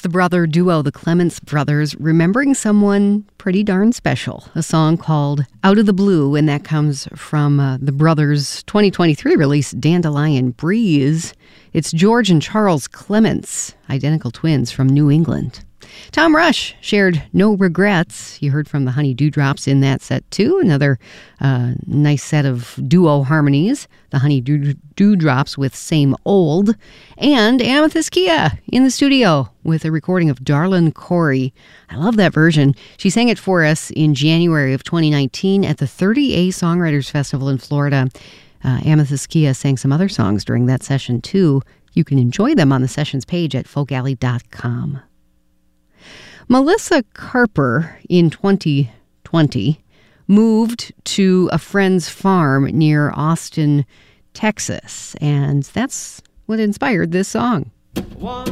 the brother duo, the Clements Brothers, remembering someone pretty darn special. A song called Out of the Blue, and that comes from the brothers' 2023 release, Dandelion Breeze. It's George and Charles Clements, identical twins from New England. Tom Rush shared No Regrets. You heard from the Honey Dewdrops in that set, too. Another nice set of duo harmonies. The Honey Dewdrops with Same Old. And Amethyst Kia in the studio with a recording of Darlin' Corey. I love that version. She sang it for us in January of 2019 at the 30A Songwriters Festival in Florida. Amethyst Kia sang some other songs during that session, too. You can enjoy them on the sessions page at folkalley.com. Melissa Carper in 2020 moved to a friend's farm near Austin, Texas, and that's what inspired this song. One